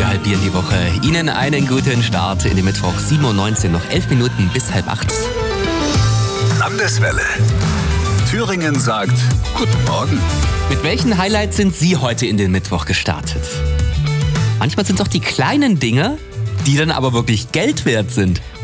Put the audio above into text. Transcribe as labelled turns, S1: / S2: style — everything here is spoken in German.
S1: Wir halbieren die Woche. Ihnen einen guten Start in den Mittwoch 7.19 Uhr, noch 11 Minuten bis 7:30.
S2: Landeswelle. Thüringen sagt Guten Morgen.
S1: Mit welchen Highlights sind Sie heute in den Mittwoch gestartet? Manchmal sind es auch die kleinen Dinge, die dann aber wirklich Geld wert sind.